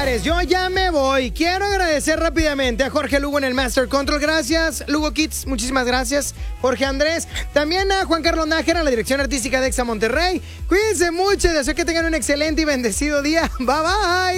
señores, yo ya me voy. Quiero agradecer rápidamente a Jorge Lugo en el Master Control. Gracias, Lugo Kids. Muchísimas gracias, Jorge Andrés. También a Juan Carlos Nájera, la dirección artística de Exa Monterrey. Cuídense mucho. Deseo que tengan un excelente y bendecido día. Bye, bye.